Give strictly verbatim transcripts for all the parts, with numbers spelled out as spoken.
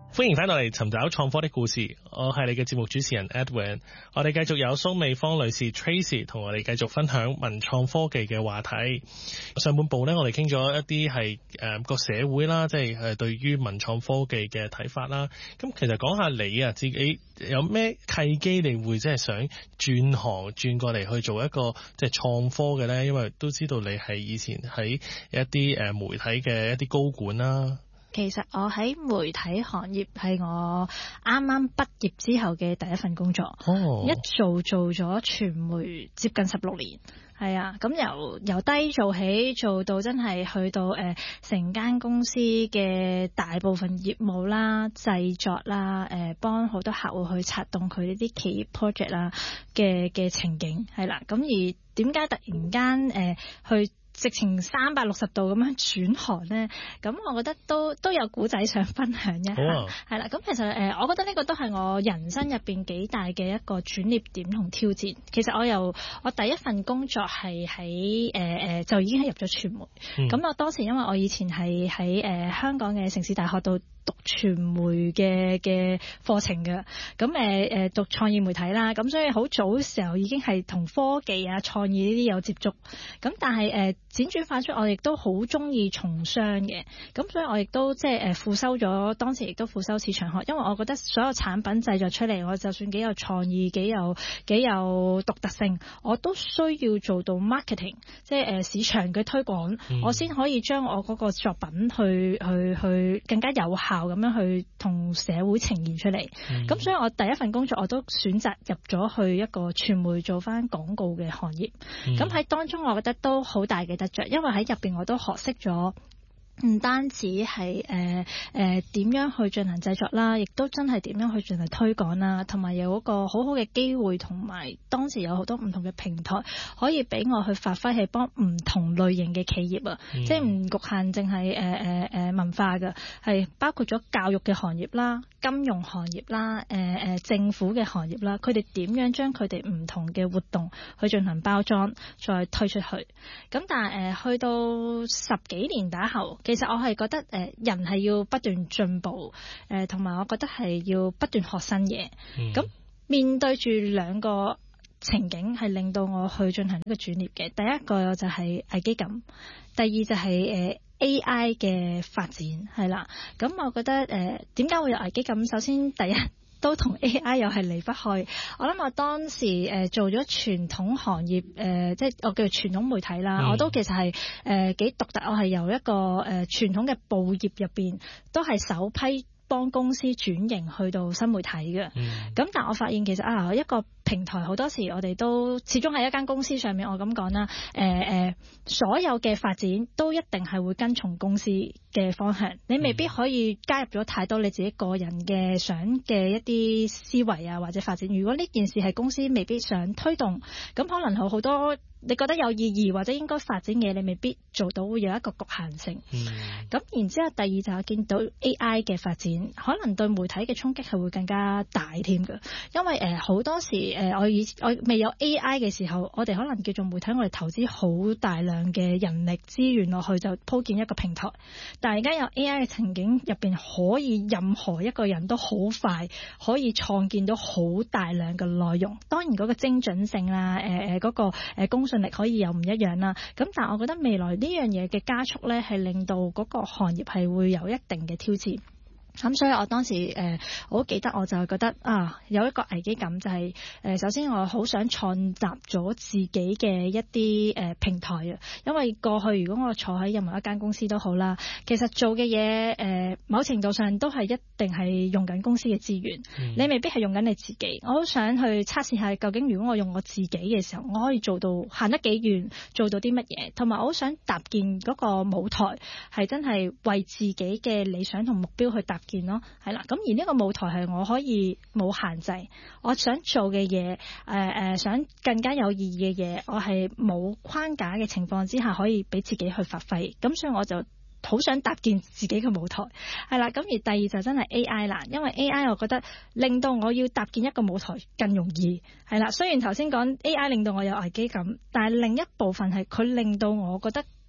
歡迎翻到嚟尋找創科的故事，我係你嘅節目主持人 Edwin。我哋繼續有蘇美芳女士 Tracy 同我哋繼續分享文創科技嘅話題。上半部呢，我哋傾咗一啲係誒個社會啦，即係誒對於文創科技嘅睇法啦。咁其實講下你啊，自己有咩契機，你會即係想轉行轉過嚟去做一個即係創科嘅呢？因為都知道你係以前喺一啲誒媒體嘅一啲高管啦。 其實我喺媒體行業係我啱啱畢業之後嘅第一份工作，哦、一做做咗傳媒接近十六年，係啊，咁由由低做起，做到真係去到誒成間公司嘅大部分業務啦、製作啦、誒幫好多客戶去策動佢呢啲企業 project 啦嘅嘅情景，係啦，咁而點解突然間誒、呃、去直情三百六十度咁樣轉行呢？咁我覺得都都有古仔想分享一下，係啦、oh.。咁其實誒、呃，我覺得呢個都係我人生入邊幾大嘅一個轉捩點同挑戰。其實我由我第一份工作係喺誒誒就已經係入咗傳媒。咁、mm. 我當時因為我以前係喺誒香港嘅城市大學度讀傳媒嘅嘅課程嘅，咁誒誒讀創意媒體啦，咁所以好早嘅時候已經係同科技啊、創意呢啲有接觸。咁但係誒輾轉反出，我亦都好中意從商嘅，咁所以我亦都即係誒副修咗，當時亦都副修市場學，因為我覺得所有產品製作出嚟，我就算幾有創意、幾有幾有獨特性，我都需要做到 marketing， 即係誒市場嘅推廣，嗯、我先可以將我嗰個作品去去去更加有效咁樣去同社會呈現出嚟。咁、嗯、所以我第一份工作我都選擇入咗去一個傳媒做翻廣告嘅行業。咁喺、嗯、當中我覺得都好大嘅得着，因為喺入邊我都學識咗。唔單止係誒誒點樣去進行製作啦，亦都真係點樣去進行推廣啦，同埋有一個好好嘅機會，同埋當時有好多唔同嘅平台可以俾我去發揮，係幫唔同類型嘅企業啊，嗯、即係唔局限淨係誒誒誒文化嘅，係包括咗教育嘅行業啦、金融行業啦、誒、呃、誒政府嘅行業啦，佢哋點樣將佢哋唔同嘅活動去進行包裝，再推出去。咁但係誒、呃、去到十幾年打後。其實我係覺得誒人係要不斷進步，誒同埋我覺得係要不斷學新嘢。咁、嗯、面對住兩個情景係令到我去進行呢個轉捩嘅。第一個就係危機感，第二就係誒 A I 嘅發展係啦。咁我覺得誒點解會有危機感？首先第一。都同 A I 又係離不開。我諗我當時誒、呃、做咗傳統行業誒、呃，即係我叫傳統媒體啦。嗯、我都其實係誒幾獨特。我係由一個誒、呃、傳統嘅報業入邊，都係首批幫公司轉型去到新媒體嘅。咁、嗯、但係我發現其實啊一個平台好多時我哋都始終喺一間公司上面，我咁講啦，誒、呃、誒所有嘅發展都一定係會跟從公司嘅方向，你未必可以加入咗太多你自己個人嘅想嘅一啲思維啊或者發展。如果呢件事係公司未必想推動，咁可能有好多你覺得有意義或者應該發展嘅，你未必做到，會有一個局限性。咁、嗯、然之後第二就係見到 A I 嘅發展，可能對媒體嘅衝擊係會更加大添嘅，因為誒好、呃、多時誒、呃、我以我未有 A I 嘅時候，我哋可能叫做媒體，我哋投資好大量嘅人力資源落去就鋪建一個平台。但係而家有 A I 嘅情景入邊，可以任何一個人都好快可以創建到好大量嘅內容。當然嗰個精準性啦，誒誒嗰個誒公信力可以又唔一樣啦。咁但係我覺得未來呢樣嘢嘅加速咧，係令到嗰個行業係會有一定嘅挑戰。咁所以我當時誒、呃、我好記得，我就覺得啊有一個危機感，就係、是、誒、呃、首先我好想創立咗自己嘅一啲誒、呃、平台啊，因為過去如果我坐喺任何一間公司都好啦，其實做嘅嘢誒某程度上都係一定係用緊公司嘅資源，嗯、你未必係用緊你自己。我好想去測試下究竟如果我用我自己嘅時候，我可以做到行得幾遠，做到啲乜嘢，同埋我好想搭建嗰個舞台係真係為自己嘅理想同目標去搭件咯，係啦，咁而呢個舞台係我可以冇限制，我想做嘅嘢，誒、呃、誒，想更加有意義嘅嘢，我係冇框架嘅情況之下，可以俾自己去發揮，咁所以我就好想搭建自己嘅舞台，係啦，咁而第二就真係 A I 啦，因為 A I 我覺得令到我要搭建一個舞台更容易，係啦，雖然頭先講 A I 令到我有危機感，但係另一部分係佢令到我覺得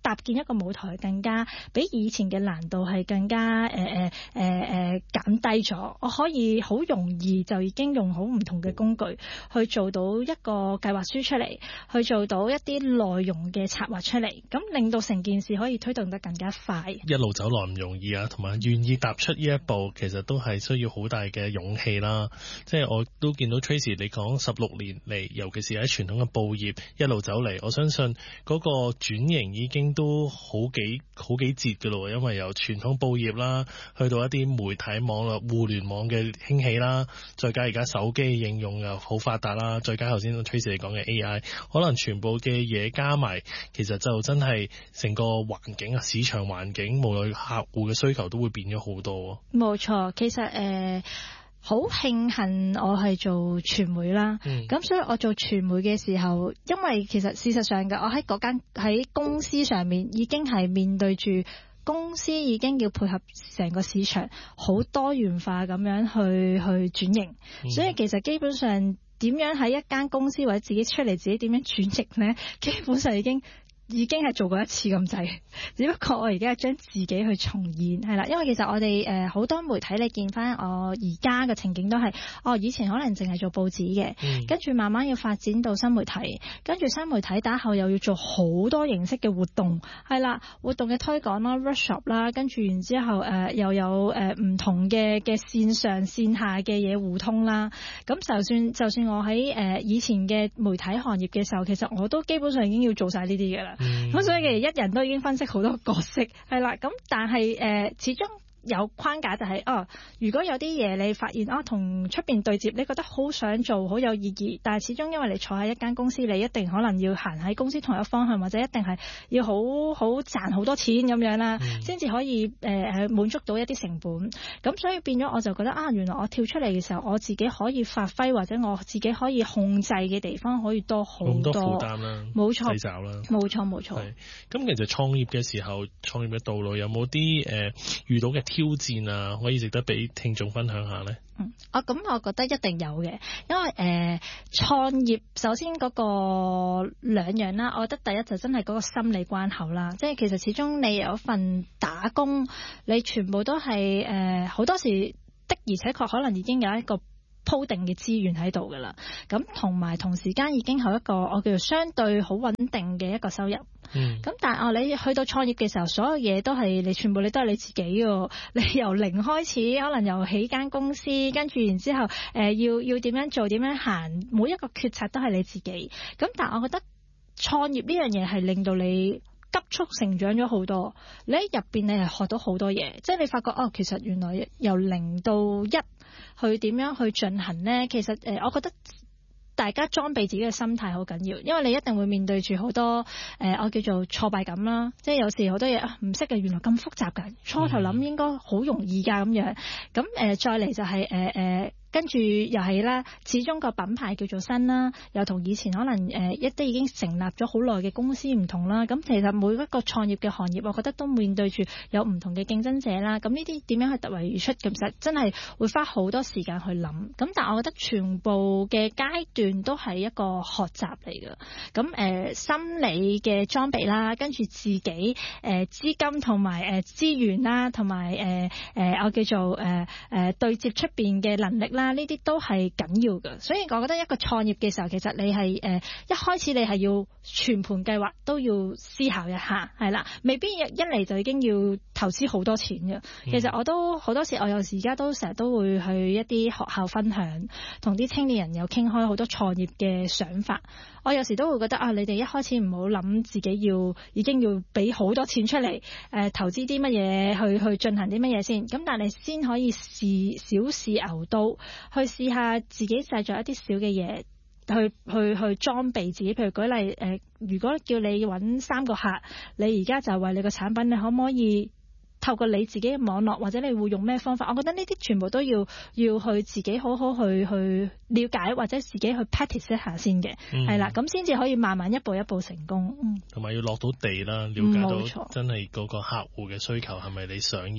搭建一個舞台更加比以前嘅難度係更加誒誒誒誒減低咗。我可以好容易就已經用好唔同嘅工具去做到一個計劃書出嚟，去做到一啲內容嘅策劃出嚟，咁令到成件事可以推動得更加快。 一路走來唔容易啊，同埋願意踏出呢一步，其實都係需要好大嘅勇氣啦。即係我都見到 Tracy 你講十六年嚟，尤其是喺傳統嘅報業一路走嚟，我相信嗰個轉型已經都好幾好幾節㗎咯，因為由傳統報業啦，去到一啲媒體網絡、互聯網嘅興起啦，再加而家手機應用又好發達啦，再加頭先 Tracy 你講嘅 A I， 可能全部嘅嘢加埋，其實就真係成個環境啊，市場環境，無論客戶嘅需求都會變咗好多。冇錯，其實誒好慶幸我係做傳媒啦，咁、嗯、所以我做傳媒嘅時候，因為其實事實上嘅，我喺嗰間喺公司上面已經係面對住公司已經要配合成個市場好多元化咁樣去去轉型、嗯，所以其實基本上點樣喺一間公司或者自己出嚟自己點樣轉型呢？基本上已經已經係做過一次咁滯，只不過我而家係將自己去重現，係啦，因為其實我哋誒好多媒體你見翻我而家嘅情景都係，哦以前可能淨係做報紙嘅，跟、嗯、住慢慢要發展到新媒體，跟住新媒體打後又要做好多形式嘅活動，係啦，活動嘅推廣啦 workshop 啦，跟住然之後誒、呃、又有誒唔、呃、同嘅嘅線上線下嘅嘢互通啦，咁就算就算我喺誒、呃、以前嘅媒體行業嘅時候，其實我都基本上已經要做晒呢啲嘅啦。咁、嗯、所以其實一人都已經分析好多角色，係啦。咁但係誒、呃，始終有框架就係、是、哦，如果有啲嘢你發現啊，同出邊對接，你覺得好想做，好有意義，但係始終因為你坐喺一間公司，你一定可能要行喺公司同一方向，或者一定係要好好賺好多錢咁樣啦，先、嗯、至可以誒誒滿足到一啲成本。咁所以變咗我就覺得啊，原來我跳出嚟嘅時候，我自己可以發揮或者我自己可以控制嘅地方可以多好多。咁多負擔啦，冇錯，掣肘啦，冇錯冇錯。咁其實創業嘅時候，創業嘅道路有冇啲誒遇到嘅挑戰啊，可以值得俾聽眾分享下呢？嗯，我咁我覺得一定有嘅，因為誒、呃、創業首先嗰個兩樣啦，我覺得第一就真係嗰個心理關口啦，即係其實始終你有一份打工，你全部都係誒好多時的而且確可能已經有一個鋪定嘅資源喺度噶啦，咁同埋同時間已經有一個我叫做相對好穩定嘅一個收入。嗯，咁但係哦，你去到創業嘅時候，所有嘢都係你全部你都係你自己嘅，你由零開始，可能由起間公司，跟住然之後誒、呃、要要點樣做，點樣行，每一個決策都係你自己。咁但係我覺得創業呢樣嘢係令到你急速成長咗好多，你喺入邊你係學到好多嘢，即係你發覺哦，其實原來由零到一去點樣去進行呢？其實誒、呃，我覺得大家裝備自己嘅心態好緊要，因為你一定會面對住好多誒、呃，我叫做挫敗感啦，即係有時好多嘢啊唔識嘅，原來咁複雜㗎，初頭諗應該好容易㗎咁樣，咁誒、呃、再嚟就係誒誒。呃呃跟住又係啦，始終個品牌叫做新啦，又同以前可能誒一啲已經成立咗好耐嘅公司唔同啦。咁其實每一個創業嘅行業，我覺得都面對住有唔同嘅競爭者啦。咁呢啲點樣去突圍而出，其實真係會花好多時間去諗。咁但係我覺得全部嘅階段都係一個學習嚟嘅。咁誒、呃、心理嘅裝備啦，跟住自己誒、呃、資金同埋誒資源啦，同埋誒誒我叫做誒誒、呃、對接出邊嘅能力啦。呢啲都係緊要嘅，所以我覺得一個創業嘅時候，其實你係誒、呃、一開始你係要全盤計劃，都要思考一下，係啦，未必一嚟就已經要投資好多錢嘅。其實我都好多時，我有時而家都成日都會去一啲學校分享，同啲青年人有傾開好多創業嘅想法。我有時都會覺得啊，你哋一開始唔好諗自己要已經要俾好多錢出嚟，誒、呃、投資啲乜嘢去去進行啲乜嘢先。咁但係你先可以試小試牛刀，去試下自己製作一啲小嘅嘢，去去去裝備自己。譬如舉例誒、呃，如果叫你揾三個客，你而家就為你個產品，你可唔可以透過你自己嘅網絡，或者你會用咩方法？我覺得呢啲全部都要要去自己好好去去了解，或者自己去 practice 一下先嘅，係、嗯、啦，咁先至可以慢慢一步一步成功。同、嗯、埋要落到地啦，了解到真係嗰個客戶嘅需求係咪你想要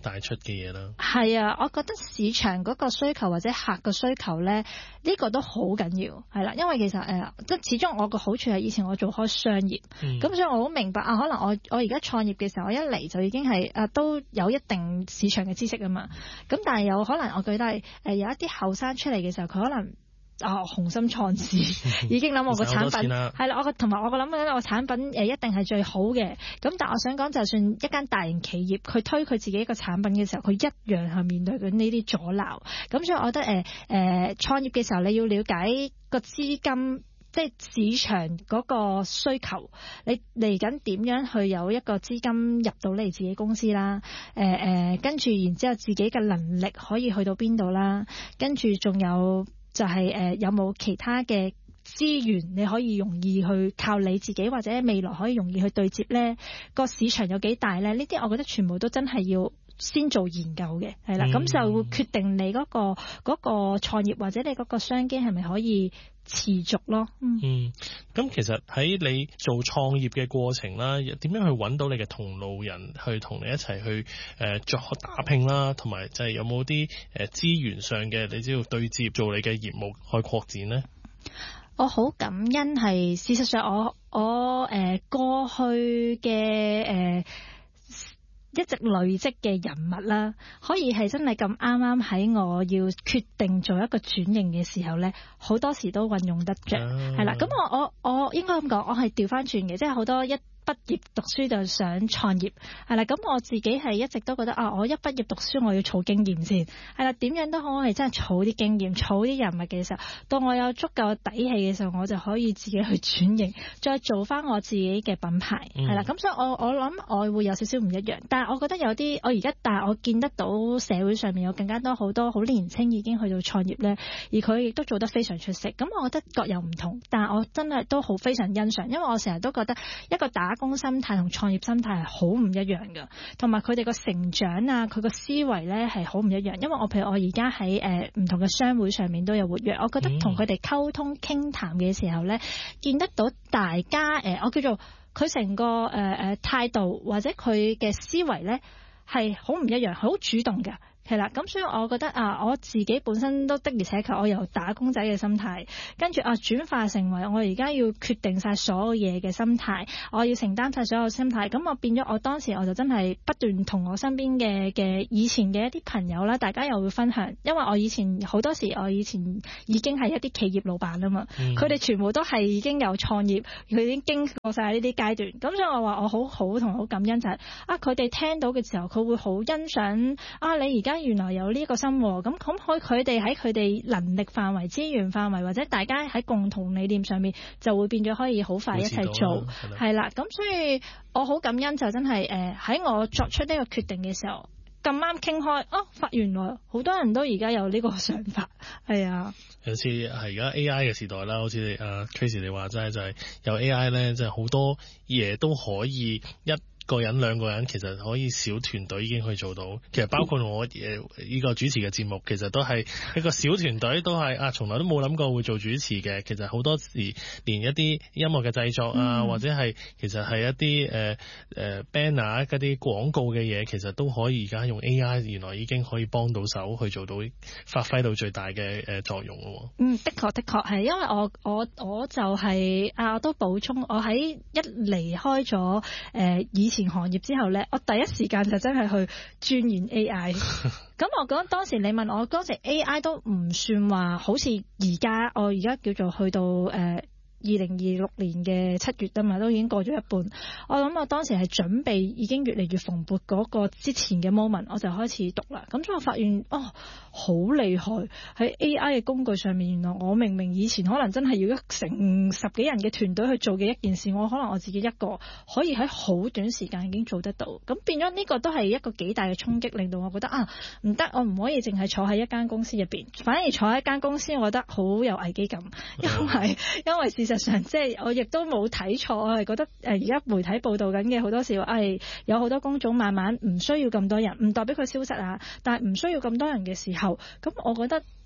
帶出嘅嘢啦。 係啊，我覺得市場嗰個需求或者客嘅需求咧，呢、呢個都好緊要，係啦，因為其實誒，即、呃、係始終我個好處係以前我做開商業，咁、嗯、所以我好明白啊，可能我我而家創業嘅時候，我一嚟就已經係啊都有一定市場嘅知識啊嘛，咁但係有可能我覺得係誒有一啲後生出嚟嘅時候，佢可能。啊！雄心壯志，已經諗我個產品係啦，我個同埋我個諗緊我產品誒一定係最好嘅。咁但係我想講，就算一間大型企業，佢推佢自己一個產品嘅時候，佢一樣係面對緊呢啲阻撓。咁所以我覺得誒誒創業嘅時候，你要了解個資金，即係市場嗰個需求，你嚟緊點樣去有一個資金入到嚟自己公司啦？誒、呃、誒，跟住然之後自己嘅能力可以去到邊度啦？跟住仲有。就係、是、誒有冇其他嘅資源你可以容易去靠你自己或者未來可以容易去對接咧？個市場有幾大咧？呢啲我覺得全部都真係要先做研究嘅，係啦，咁、嗯、就會決定你嗰、那個嗰、那個創業或者你嗰個商機係咪可以持續咯。嗯，咁、 嗯、其實喺你做創業嘅過程啦，點樣去揾到你嘅同路人去同你一齊去誒作、呃、打拼啦，同埋就係有冇啲誒資源上嘅你只要對接做你嘅業務去擴展呢？ 我好感恩係事實上我我誒、呃、過去嘅誒。呃一直累積嘅人物啦，可以係真係咁啱啱喺我要決定做一個轉型嘅時候咧，好多時都運用得着，係、uh. 啦。咁我我我應該咁講，我係調翻轉嘅，即係好多一畢業讀書就想創業，係啦。咁我自己係一直都覺得啊，我一畢業讀書我要儲經驗先，係啦。點樣都好，我係真係儲啲經驗，儲啲人物嘅時候，到我有足夠底氣嘅時候，我就可以自己去轉型，再做翻我自己嘅品牌，係、嗯、啦。咁所以我我諗我會有少少唔一樣，但係我覺得有啲我而家，但係我見得到社會上面有更加多好多好年輕已經去到創業咧，而佢亦都做得非常出色。咁我覺得各有唔同，但係我真係都好非常欣賞，因為我成日都覺得一個打工心態同創業心態係好唔一樣嘅，同埋佢哋個成長啊，佢個思維咧係好唔一樣。因為我譬如我而家喺誒唔同嘅商會上面都有活躍，我覺得同佢哋溝通傾談嘅時候咧，見得到大家誒、呃，我叫做佢成個誒誒態度或者佢嘅思維咧係好唔一樣，好主動嘅。係啦，咁所以我覺得啊，我自己本身都的而且確，我由打工仔嘅心態，跟住啊轉化成為我而家要決定晒所有嘢嘅心態，我要承擔晒所有心態，咁我變咗我當時我就真係不斷同我身邊嘅嘅以前嘅一啲朋友啦，大家又會分享，因為我以前好多時我以前已經係一啲企業老闆啊嘛，佢、嗯、哋全部都係已經有創業，佢已經經過晒呢啲階段，咁所以我話我好好同好感恩就係、是、啊，佢哋聽到嘅時候佢會好欣賞啊，你而家原來有呢個心，咁咁可佢哋喺佢哋能力範圍、資源範圍，或者大家喺共同理念上面，就會變咗可以好快一齊做，係啦。咁所以我好感恩就真係誒喺我作出呢個決定嘅時候，咁啱傾開，哦，發原來好多人都而家有呢個想法，係啊。 有似係而家 A I 嘅時代啦，好似你啊 Tracy 你話齋就係、是、有 A I 咧，即係好多嘢都可以一個人兩個人其實可以小團隊已經可以做到，其實包括我誒呢個主持嘅節目，其實都係一個小團隊，都係啊從來都冇諗過會做主持嘅。其實好多時連一啲音樂嘅製作啊，嗯、或者係其實係一啲誒誒 banner 嗰啲廣告嘅嘢，其實都可以而家用 A I， 原來已經可以幫到手去做到發揮到最大嘅誒作用咯。 嗯，的確的確係，因為我我我就係、是、啊，我都補充，我喺一離開咗誒、呃、以前行業之後咧，我第一時間就真係去鑽研 A I。咁我覺得當時你問我嗰時 A I 都唔算話好似而家，我而家叫做去到誒。呃二零二六年嘅七月啊嘛，都已經過咗一半。我諗我當時係準備已經越嚟越蓬勃嗰個之前嘅 moment， 我就開始讀啦。咁所以我發現哦，好厲害喺 A I 嘅工具上面。原來我明明以前可能真係要一成十幾人嘅團隊去做嘅一件事，我可能我自己一個可以喺好短時間已經做得到。咁變咗呢個都係一個幾大嘅衝擊，令到我覺得啊，唔得，我唔可以淨係坐喺一間公司入邊，反而坐喺一間公司，我覺得好有危機感，因為因為事實上即係我亦都冇睇錯，我係覺得誒而家媒體報道緊嘅好多時話係有好多工種慢慢唔需要咁多人，唔代表佢消失啊，但係唔需要咁多人嘅時候，咁我覺得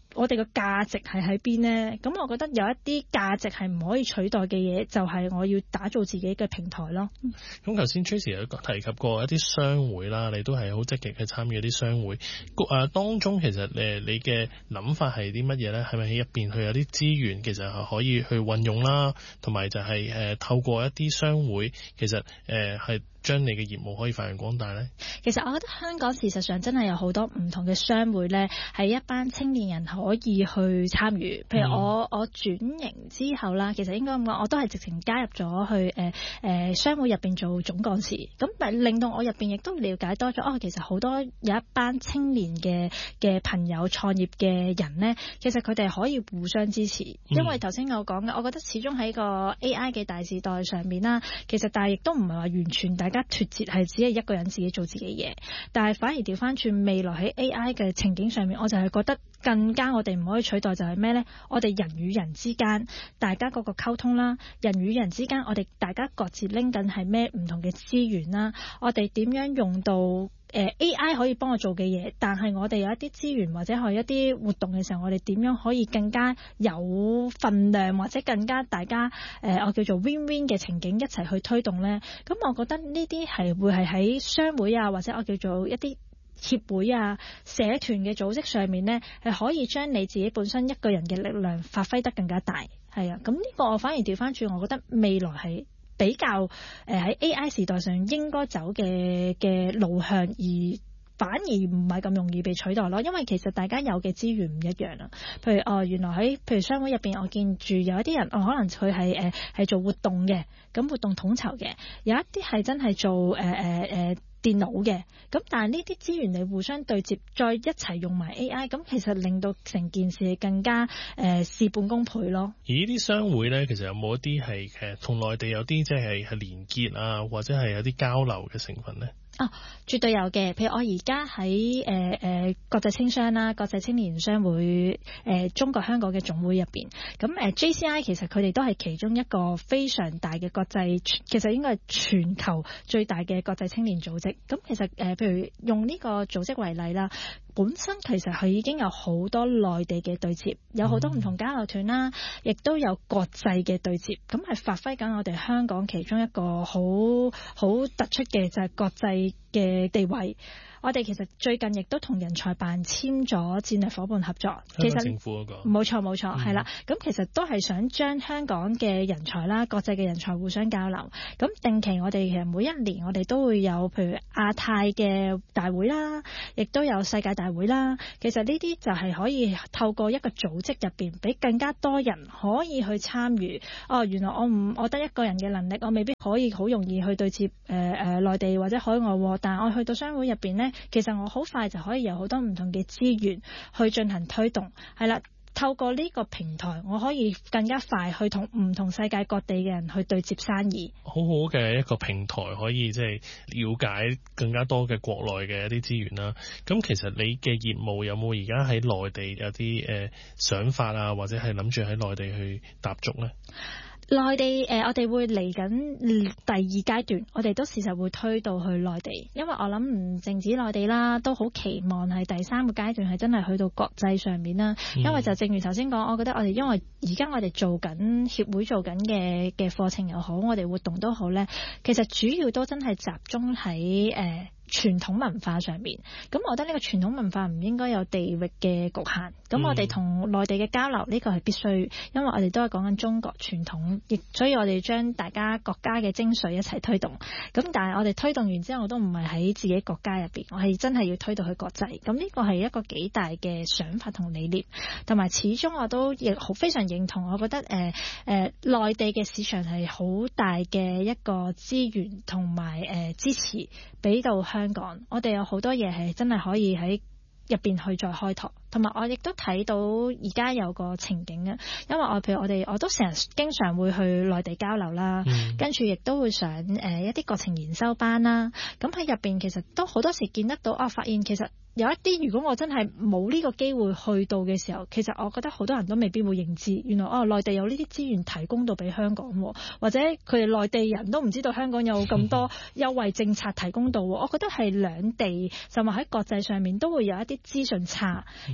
我哋個價值係喺邊呢？咁我覺得有一啲價值係唔可以取代嘅嘢，就係、是、我要打造自己嘅平台咯。 咁頭先 Tracy 有提及過一啲商會啦，你都係好積極去參與一啲商會。誒當中其實誒你嘅諗法係啲乜嘢咧？係咪喺入邊佢有啲資源其實係可以去運用啦，同埋就係誒透過一啲商會，其實誒係將你嘅業務可以發揚光大咧？ 其實我覺得香港事實上真係有好多唔同嘅商會咧，係一班青年人可以去參與。譬如我、嗯、我轉型之後啦，其實應該咁講，我都係直情加入咗去誒誒、呃、商會入邊做總幹事，咁咪令到我入邊亦都了解多咗。哦，其實好多有一班青年嘅嘅朋友創業嘅人咧，其實佢哋可以互相支持。因為頭先我講嘅，我覺得始終喺個 A I 嘅大時代上面啦，其實但係亦都唔係話完全大家脫節係只係一個人自己做自己嘢，但係反而調翻轉未來喺 A I 嘅情景上面，我就係覺得更加我哋唔可以取代就係咩呢？我哋人與人之間大家嗰個溝通啦，人與人之間我哋大家各自拎緊係咩唔同嘅資源啦，我哋點樣用到誒 A I 可以幫我做嘅嘢，但係我哋有一啲資源或者係一啲活動嘅時候，我哋點樣可以更加有分量或者更加大家誒、呃、我叫做 win win 嘅情景一齊去推動呢？咁我覺得呢啲係會係喺商會啊，或者我叫做一啲協會啊、社團嘅組織上面呢，係可以將你自己本身一個人嘅力量發揮得更加大。係啊，咁呢個我反而調翻轉，我覺得未來係比較誒喺 A I 時代上應該走嘅嘅路向，而反而唔係咁容易被取代咯。因為其實大家有嘅資源唔一樣啦。譬如哦，原來喺譬如商會入邊，我見住有一啲人哦，可能佢係誒係做活動嘅，咁活動統籌嘅，有一啲係真係做誒誒誒。呃呃電腦嘅，咁但係呢啲資源你互相對接，再一齊用埋 A I， 咁其實令到成件事更加誒事半功倍咯。而呢啲商會咧，其實有冇一啲係誒同內地有啲即係係連結啊，或者係有啲交流嘅成分咧？ 哦，絕對有嘅。譬如我而家喺誒誒國際青商啦、國際青年商會誒、呃、中國香港嘅總會入邊，咁誒、呃、J C I 其實佢哋都係其中一個非常大嘅國際，其實應該係全球最大嘅國際青年組織。咁其實誒、呃，譬如用呢個組織為例啦。本身其實佢已經有好多內地嘅對接，有好多唔同交流團啦，亦都有國際嘅對接，咁係發揮緊我哋香港其中一個好好突出嘅就係國際嘅地位。我哋其實最近亦都同人才辦簽咗戰略夥伴合作，其實政府嗰個冇錯冇錯係啦。咁其實都係想將香港嘅人才啦、國際嘅人才互相交流。咁定期我哋其實每一年我哋都會有譬如亞太嘅大會啦，亦都有世界大會啦。其實呢啲就係可以透過一個組織入邊，俾更加多人可以去參與。哦，原來我唔我得一個人嘅能力，我未必可以好容易去對接誒誒內地或者海外，但係我去到商會入邊呢。其實我好快就可以有好多唔同嘅資源去進行推動，係啦。透過呢個平台，我可以更加快去同唔同世界各地嘅人去對接生意。 好好嘅一個平台，可以即係了解更加多嘅國內嘅一啲資源啦。咁其實你嘅業務有冇而家喺內地有啲誒、呃、想法啊，或者係諗住喺內地去踏足呢？ 內地誒、呃，我哋會嚟緊第二階段，我哋都事實會推到去內地，因為我諗唔淨止內地啦，都好期望係第三個階段係真係去到國際上面啦。嗯、因為就正如頭先講，我覺得我哋因為而家我哋做緊協會做緊嘅嘅課程又好，我哋活動都好咧，其實主要都真係集中喺誒。呃傳統文化上面，咁我覺得呢個傳統文化唔應該有地域嘅局限。咁我哋同內地嘅交流呢個係必須，因為我哋都係講緊中國傳統，亦所以我哋將大家國家嘅精髓一齊推動。咁但係我哋推動完之後，我都唔係喺自己國家入邊，我係真係要推到去國際。咁呢個係一個幾大嘅想法同理念，同埋始終我都亦好非常認同。我覺得誒誒、呃呃、內地嘅市場係好大嘅一個資源同埋誒支持俾到香港。香港，我哋有好多嘢係真係可以喺入邊去再開拓，同埋我亦都睇到而家有個情景啊，因為我譬如我哋我都成日經常會去內地交流啦，嗯、跟住亦都會上誒、呃、一啲國情研修班啦，咁喺入邊其實都好多時見得到啊，發現其實有一啲如果我真係冇呢個機會去到嘅時候，其實我覺得好多人都未必會認知，原來哦內地有呢啲資源提供到俾香港，或者佢哋內地人都唔知道香港有咁多優惠政策提供到，我覺得係兩地甚至喺國際上面都會有一啲資訊差，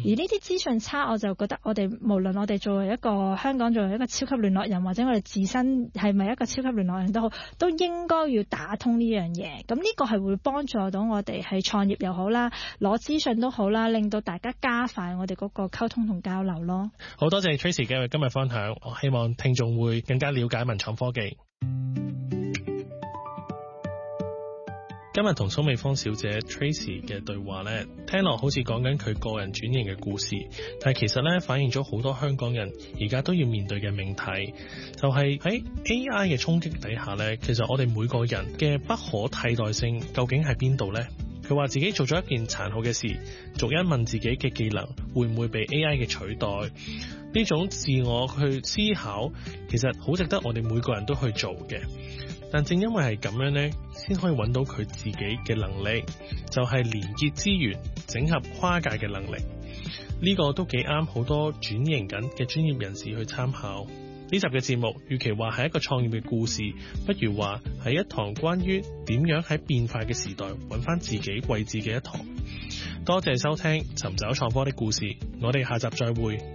而呢啲資訊差，我就覺得我哋無論我哋作為一個香港作為一個超級聯絡人，或者我哋自身係咪一個超級聯絡人都好，都應該要打通呢樣嘢。咁呢個係會幫助到我哋係創業又好啦，攞資訊都好啦，令到大家加快我哋嗰個溝通同交流咯。 好多謝 Tracy 嘅今日分享，我希望聽眾會更加了解文創科技。今日同蘇美芳小姐 Tracy 嘅對話咧，聽落好似講緊佢個人轉型嘅故事，但係其實咧反映咗好多香港人而家都要面對嘅命題，就係喺 A I 嘅衝擊底下咧，其實我哋每個人嘅不可替代性究竟喺邊度呢？佢話自己做咗一件殘酷嘅事，逐一問自己嘅技能會唔會被 A I 嘅取代？呢種自我去思考，其實好值得我哋每個人都去做嘅。但正因為係咁樣呢，先可以揾到佢自己嘅能力，就係連結資源、整合跨界嘅能力。呢個都幾啱好多轉型緊嘅專業人士去參考。呢集嘅節目，與其話係一個創業嘅故事，不如話係一堂關於點樣喺變化嘅時代揾翻自己位置嘅一堂。多謝收聽《尋找創科的故事》，我哋下集再會。